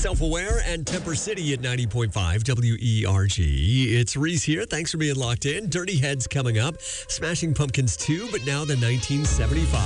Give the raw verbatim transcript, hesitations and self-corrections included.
Self-Aware and Temper City at ninety point five W E R G. It's Reese here. Thanks for being locked in. Dirty Heads coming up. Smashing Pumpkins two, but now the nineteen seventy-five.